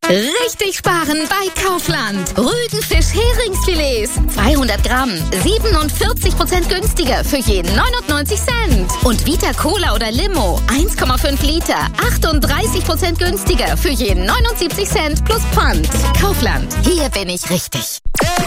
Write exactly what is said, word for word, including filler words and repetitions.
Richtig sparen bei Kaufland. Rügenfisch Heringsfilets. zweihundert Gramm. siebenundvierzig Prozent günstiger für je neunundneunzig Cent. Und Vita Cola oder Limo. eins Komma fünf Liter. achtunddreißig Prozent günstiger für je neunundsiebzig Cent plus Pfand. Kaufland. Hier bin ich richtig.